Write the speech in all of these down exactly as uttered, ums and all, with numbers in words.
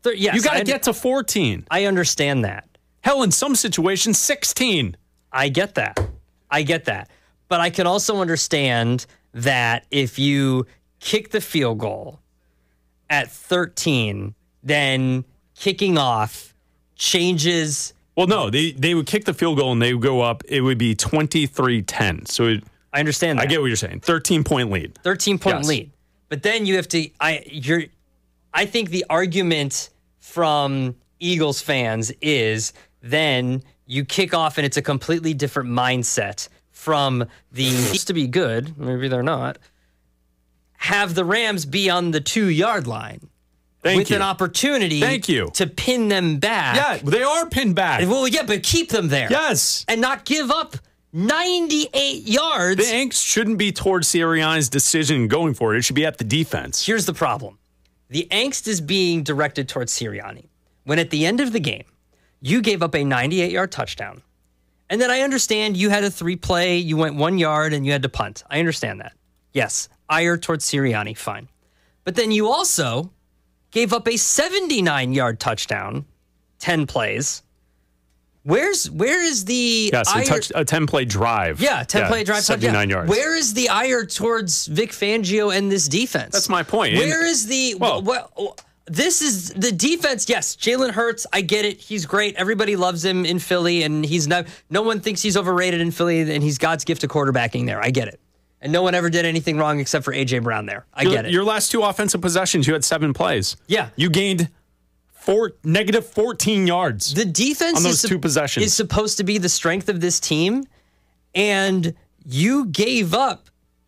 Th- yes, you got to I, get to fourteen. I understand that. Hell, in some situations, sixteen. I get that. I get that. But I can also understand that if you kick the field goal at thirteen, then kicking off changes. Well, no, they, they would kick the field goal and they would go up. It would be twenty-three ten. So it, I understand that. I get what you're saying. thirteen-point lead. thirteen-point Yes. lead. But then you have to I you're I think the argument from Eagles fans is then you kick off and it's a completely different mindset from the used to be good, maybe they're not. Have the Rams be on the two-yard line. Thank with you. an opportunity Thank you. to pin them back. Yeah, they are pinned back. Well, yeah, but keep them there. Yes. And not give up ninety-eight yards. The angst shouldn't be towards Sirianni's decision going for it. It should be at the defense. Here's the problem. The angst is being directed towards Sirianni. When at the end of the game, you gave up a ninety-eight-yard touchdown. And then I understand you had a three-play, you went one yard, and you had to punt. I understand that. Yes, ire towards Sirianni, fine. But then you also gave up a seventy-nine-yard touchdown, ten plays. Where's where is the Yes, ire? a, touch, a ten-play drive. Yeah, ten-play yeah, drive. seventy-nine yeah. yards. Where is the ire towards Vic Fangio and this defense? That's my point. Where And- is the well- well, this is the defense. Yes, Jalen Hurts. I get it. He's great. Everybody loves him in Philly, and he's no no one thinks he's overrated in Philly, and he's God's gift to quarterbacking there. I get it. And no one ever did anything wrong except for A J Brown there. I your, get it. Your last two offensive possessions, you had seven plays. Yeah. You gained four negative fourteen yards. The defense on those is, sup- two possessions. is supposed to be the strength of this team, and you gave up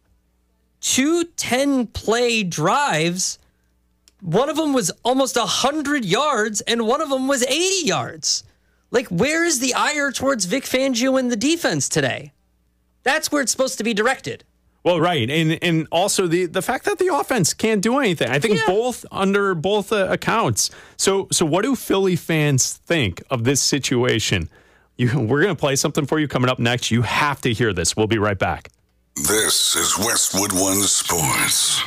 two ten-play drives. One of them was almost one hundred yards, and one of them was eighty yards. Like, where is the ire towards Vic Fangio and the defense today? That's where it's supposed to be directed. Well, right, and and also the the fact that the offense can't do anything. I think Yeah. both under both uh, accounts. So so what do Philly fans think of this situation? You, we're going to play something for you coming up next. You have to hear this. We'll be right back. This is Westwood One Sports.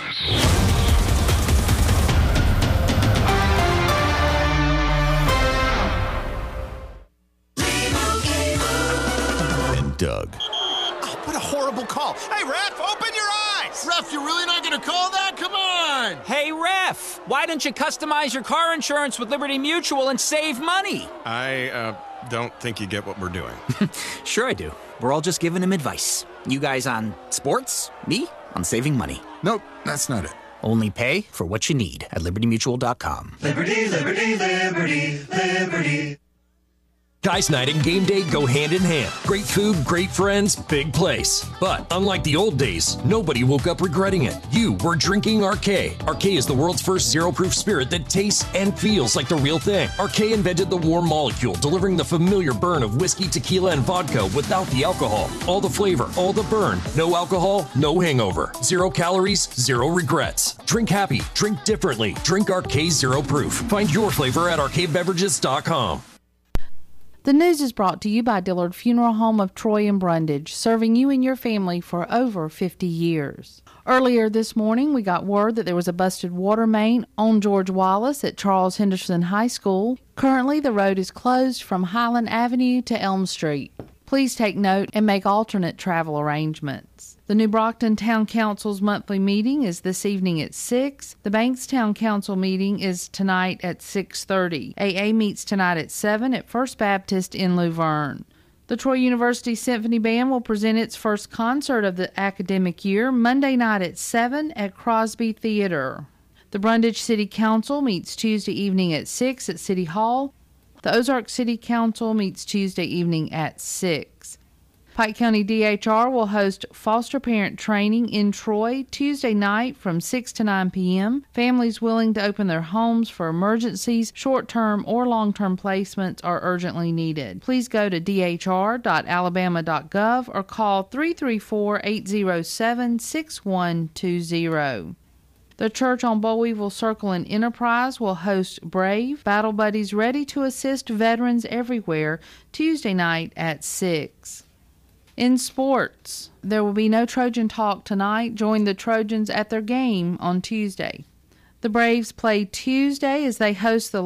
And Doug. Oh, what a horrible call. Hey, ref, open your eyes. Ref, you're really not going to call that? Come on. Hey, ref, why don't you customize your car insurance with Liberty Mutual and save money? I uh, don't think you get what we're doing. Sure I do. We're all just giving him advice. You guys on sports, me on saving money. Nope, that's not it. Only pay for what you need at liberty mutual dot com. Liberty, liberty, liberty, liberty. Guys' night and game day go hand in hand. Great food, great friends, big place. But unlike the old days, nobody woke up regretting it. You were drinking Arcade. Arcade is the world's first zero-proof spirit that tastes and feels like the real thing. Arcade invented the warm molecule, delivering the familiar burn of whiskey, tequila, and vodka without the alcohol. All the flavor, all the burn. No alcohol, no hangover. Zero calories, zero regrets. Drink happy, drink differently. Drink Arcade Zero Proof. Find your flavor at arcade beverages dot com. The news is brought to you by Dillard Funeral Home of Troy and Brundage, serving you and your family for over fifty years. Earlier this morning, we got word that there was a busted water main on George Wallace at Charles Henderson High School. Currently, the road is closed from Highland Avenue to Elm Street. Please take note and make alternate travel arrangements. The New Brockton Town Council's monthly meeting is this evening at six. The Bankstown Council meeting is tonight at six thirty. A A meets tonight at seven at First Baptist in Luverne. The Troy University Symphony Band will present its first concert of the academic year Monday night at seven at Crosby Theater. The Brundage City Council meets Tuesday evening at six at City Hall. The Ozark City Council meets Tuesday evening at six. Pike County D H R will host foster parent training in Troy Tuesday night from six to nine p.m. Families willing to open their homes for emergencies, short-term or long-term placements are urgently needed. Please go to d h r dot alabama dot gov or call three three four, eight zero seven, six one two zero. The church on Bollweevil Circle and Enterprise will host Brave Battle Buddies Ready to Assist Veterans Everywhere Tuesday night at six. In sports, there will be no Trojan talk tonight. Join the Trojans at their game on Tuesday. The Braves play Tuesday as they host the